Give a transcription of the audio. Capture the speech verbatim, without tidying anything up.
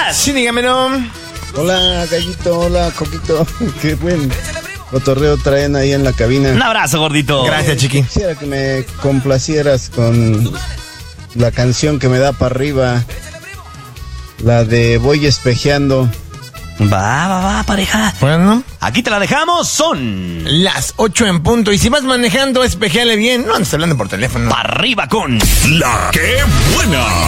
buenas. Sí, dígamelo. Hola, Gallito, hola, Coquito. Qué buen cotorreo traen ahí en la cabina. Un abrazo, gordito. Gracias, chiqui. Quisiera que me complacieras con la canción que me da para arriba, la de Voy Espejeando. Va, va, va, pareja. Bueno, Aquí te la dejamos. Son las ocho en punto. Y si vas manejando, espejale bien. No andes hablando por teléfono. para arriba con La que buena.